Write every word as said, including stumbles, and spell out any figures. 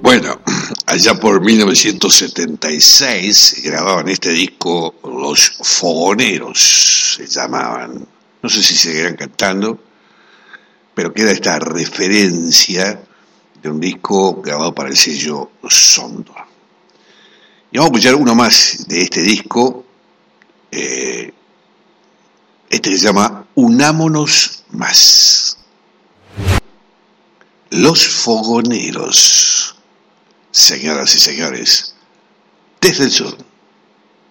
Bueno, allá por mil novecientos setenta y seis grababan este disco Los Fogoneros, se llamaban. No sé si seguirán cantando, pero queda esta referencia de un disco grabado para el sello Sondor. Y vamos a escuchar uno más de este disco, eh, este que se llama Unámonos Más. Los Fogoneros, señoras y señores, desde el sur.